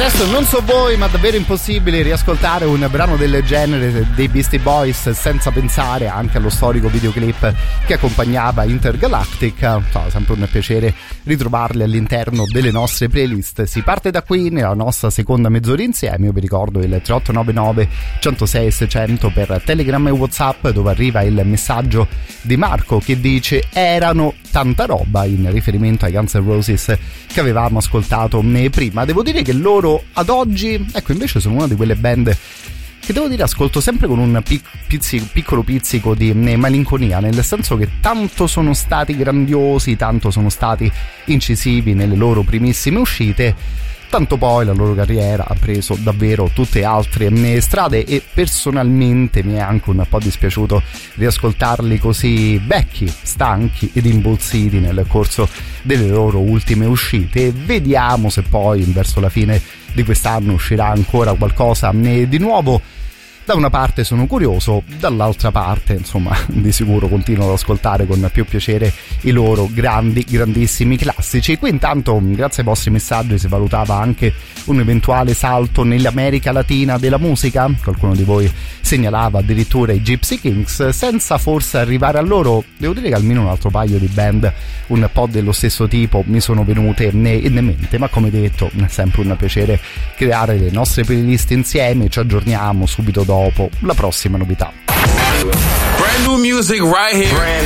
Adesso non so voi, ma davvero impossibile riascoltare un brano del genere dei Beastie Boys senza pensare anche allo storico videoclip che accompagnava Intergalactic. Sempre un piacere ritrovarli all'interno delle nostre playlist. Si parte da qui nella nostra seconda mezz'ora insieme. Io vi ricordo il 3899 106 600 per Telegram e WhatsApp, dove arriva il messaggio di Marco che dice: erano tanta roba, in riferimento ai Guns N' Roses che avevamo ascoltato prima. Devo dire che loro ad oggi, ecco, invece sono una di quelle band che devo dire ascolto sempre con un piccolo pizzico di malinconia, nel senso che tanto sono stati grandiosi, tanto sono stati incisivi nelle loro primissime uscite, tanto poi la loro carriera ha preso davvero tutte altre strade, e personalmente mi è anche un po' dispiaciuto riascoltarli così vecchi, stanchi ed imbolsiti nel corso delle loro ultime uscite. Vediamo se poi verso la fine di quest'anno uscirà ancora qualcosa di nuovo. Da una parte sono curioso, dall'altra parte insomma di sicuro continuo ad ascoltare con più piacere i loro grandissimi classici. Qui intanto, grazie ai vostri messaggi, si valutava anche un eventuale salto nell'America Latina della musica. Qualcuno di voi segnalava addirittura i Gypsy Kings, senza forse arrivare a loro. Devo dire che almeno un altro paio di band un po' dello stesso tipo mi sono venute in mente, ma come detto è sempre un piacere creare le nostre playlist insieme. Ci aggiorniamo subito dopo la prossima novità. Brand new music right here.